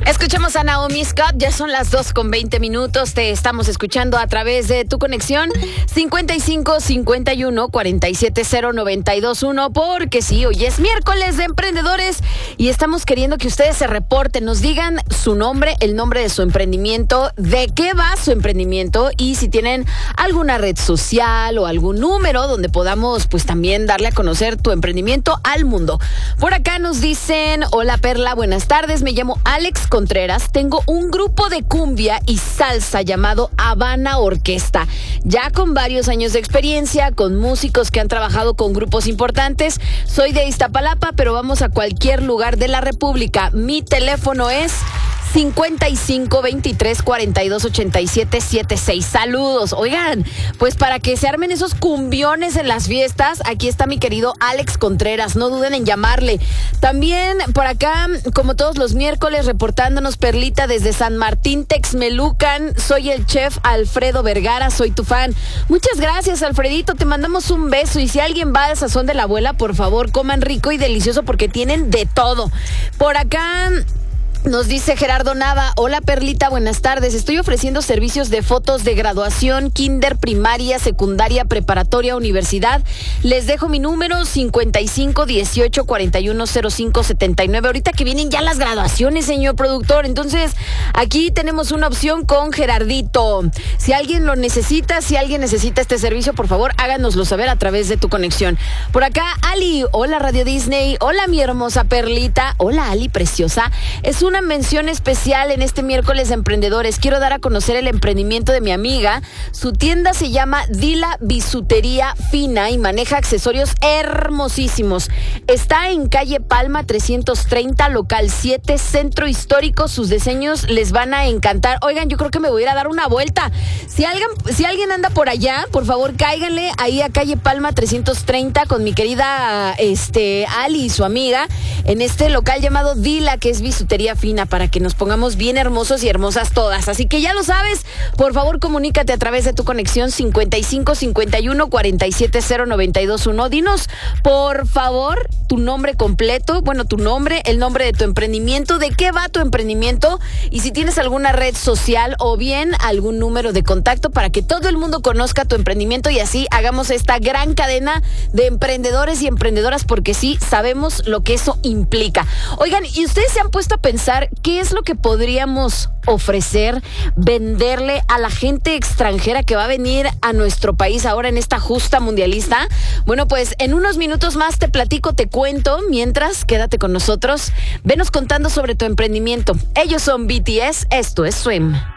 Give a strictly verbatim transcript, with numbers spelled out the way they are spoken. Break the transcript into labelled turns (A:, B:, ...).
A: Escuchamos a Naomi Scott, ya son las dos con veinte minutos, te estamos escuchando a través de tu conexión cincuenta y cinco cincuenta y uno cuarenta y siete cero noventa y dos uno, porque sí, hoy es miércoles de emprendedores y estamos queriendo que ustedes se reporten, nos digan su nombre, el nombre de su emprendimiento, de qué va su emprendimiento y si tienen alguna red social o algún número donde podamos pues también darle a conocer tu emprendimiento al mundo. Por acá nos dicen, hola Perla, buenas tardes, me llamo Alex Contreras, tengo un grupo de cumbia y salsa llamado Habana Orquesta, ya con varios años de experiencia, con músicos que han trabajado con grupos importantes. Soy de Iztapalapa, pero vamos a cualquier lugar de la República. Mi teléfono es cincuenta y cinco veintitrés cuarenta y dos ochenta y siete setenta y seis. Saludos. Oigan, pues para que se armen esos cumbiones en las fiestas, aquí está mi querido Alex Contreras. No duden en llamarle. También por acá, como todos los miércoles, reportándonos Perlita desde San Martín, Texmelucan. Soy el chef Alfredo Vergara, soy tu fan. Muchas gracias, Alfredito. Te mandamos un beso. Y si alguien va al Sazón de la Abuela, por favor, coman rico y delicioso porque tienen de todo. Por acá nos dice Gerardo Nava, hola Perlita, buenas tardes, estoy ofreciendo servicios de fotos de graduación, kinder, primaria, secundaria, preparatoria, universidad. Les dejo mi número cincuenta y cinco dieciocho cuarenta y uno cero cinco setenta y nueve. Ahorita que vienen ya las graduaciones, señor productor, entonces aquí tenemos una opción con Gerardito. Si alguien lo necesita, si alguien necesita este servicio, por favor, háganoslo saber a través de tu conexión. Por acá, Ali, hola Radio Disney, hola mi hermosa Perlita, hola Ali preciosa, es un una mención especial en este miércoles de emprendedores. Quiero dar a conocer el emprendimiento de mi amiga. Su tienda se llama Dila Bisutería Fina y maneja accesorios hermosísimos. Está en calle Palma trescientos treinta, local siete, Centro Histórico. Sus diseños les van a encantar. Oigan, yo creo que me voy a ir a dar una vuelta. Si alguien, si alguien anda por allá, por favor, cáiganle ahí a calle Palma trescientos treinta con mi querida este, Ali y su amiga en este local llamado Dila, que es Bisutería Fina, para que nos pongamos bien hermosos y hermosas todas. Así que ya lo sabes, por favor comunícate a través de tu conexión cincuenta y cinco cincuenta y uno cuarenta y siete cero noventa y dos uno. Dinos, por favor, tu nombre completo, bueno, tu nombre, el nombre de tu emprendimiento, de qué va tu emprendimiento y si tienes alguna red social o bien algún número de contacto para que todo el mundo conozca tu emprendimiento y así hagamos esta gran cadena de emprendedores y emprendedoras, porque sí sabemos lo que eso implica. Oigan, ¿y ustedes se han puesto a pensar qué es lo que podríamos ofrecer, venderle a la gente extranjera que va a venir a nuestro país ahora en esta justa mundialista? Bueno, pues en unos minutos más te platico, te cuento. Mientras, quédate con nosotros. Venos contando sobre tu emprendimiento. Ellos son B T S, esto es Swim.